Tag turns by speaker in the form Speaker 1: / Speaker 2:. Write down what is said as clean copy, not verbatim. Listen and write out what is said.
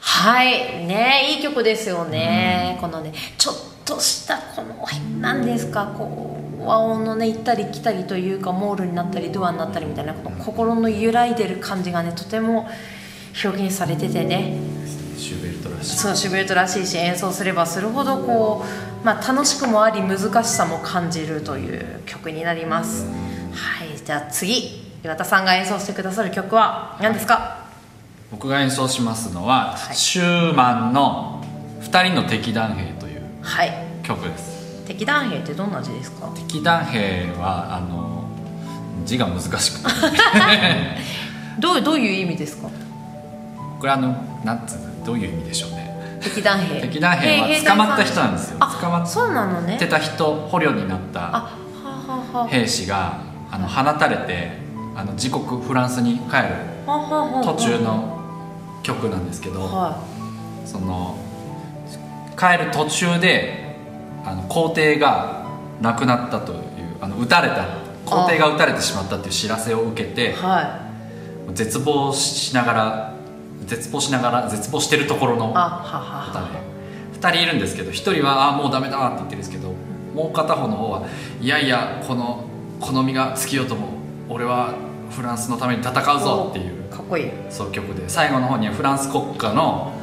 Speaker 1: はいね、いい曲ですよね、このねちょっとしたこの何ですか、こう和音のね行ったり来たりというか、モールになったりドアになったりみたいな、この心の揺らいでる感じがねとても表現されててね、
Speaker 2: シューベルトらしい。
Speaker 1: そうシューベルトらしいし、演奏すればするほどこう、楽しくもあり難しさも感じるという曲になります。はい、じゃあ次岩田さんが演奏してくださる曲は何ですか？
Speaker 2: 僕が演奏しますのは、シューマンの「二人の敵団兵」という曲です。
Speaker 1: 敵団兵ってどんな字ですか？
Speaker 2: 敵団兵は字が難しくて
Speaker 1: どういう意味ですか？
Speaker 2: これなんつうの、どういう意味でしょうね。
Speaker 1: 敵団兵
Speaker 2: は捕まった人なんですよ。捕まってた人、捕虜になった兵士が放たれて自国フランスに帰る途中の曲なんですけど、その帰る途中で皇帝が亡くなったという、皇帝が撃たれてしまったっていう知らせを受けて、絶望してるところの方で2人いるんですけど、1人はもうダメだって言ってるんですけど、もう片方の方はいやいや、この身が尽きようとも俺はフランスのために戦うぞっていう、
Speaker 1: かっこいい。
Speaker 2: そう曲で、最後の方にはフランス国歌の